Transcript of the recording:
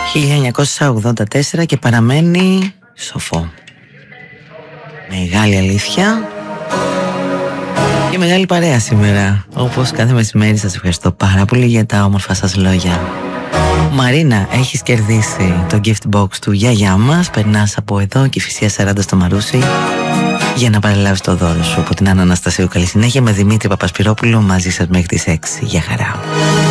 1984 και παραμένει σοφό. Μεγάλη αλήθεια και μεγάλη παρέα σήμερα. Όπως κάθε μεσημέρι, σας ευχαριστώ πάρα πολύ για τα όμορφα σας λόγια. Μαρίνα, έχεις κερδίσει το gift box του γιαγιά μας. Περνάς από εδώ και Κηφισία 40 στο Μαρούσι για να παραλάβεις το δώρο σου από την Άννα Αναστασίου. Καλή συνέχεια με Δημήτρη Παπασπυρόπουλο μαζί σας μέχρι τις 6. Γεια χαρά.